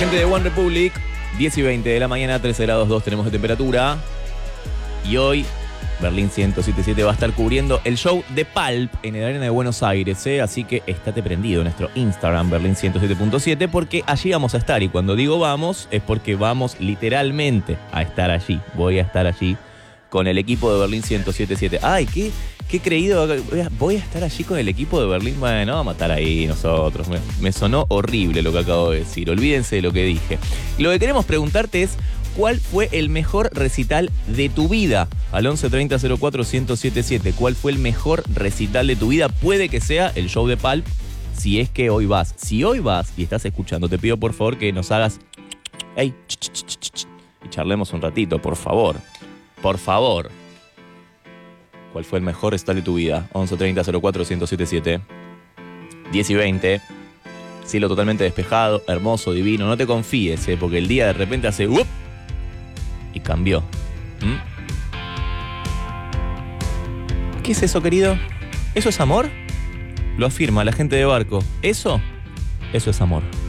Gente de One Republic, 10 y 20 de la mañana, 13 grados 2 tenemos de temperatura. Y hoy Berlín 107.7 va a estar cubriendo el show de Pulp en el Arena de Buenos Aires, así que estate prendido en nuestro Instagram, Berlín 107.7, porque allí vamos a estar. Y cuando digo vamos, es porque vamos literalmente a estar allí. Voy a estar allí con el equipo de Berlín 107.7. Ay, qué creído. Voy a estar allí con el equipo de Berlín. Bueno, vamos a estar ahí nosotros. Me sonó horrible lo que acabo de decir. Olvídense de lo que dije. Y lo que queremos preguntarte es: ¿cuál fue el mejor recital de tu vida? Al 11 30 04 1077. ¿Cuál fue el mejor recital de tu vida? Puede que sea el show de Pulp, si es que hoy vas. Si hoy vas y estás escuchando, te pido por favor que nos hagas ¡ey! Y charlemos un ratito, por favor. Por favor. ¿Cuál fue el mejor recital de tu vida? 11 30 04 1077. 10 y 20. Cielo totalmente despejado, hermoso, divino. No te confíes, porque el día de repente hace ¡up! Y cambió. ¿Qué es eso, querido? ¿Eso es amor? Lo afirma la gente de Barco. ¿Eso? Eso es amor.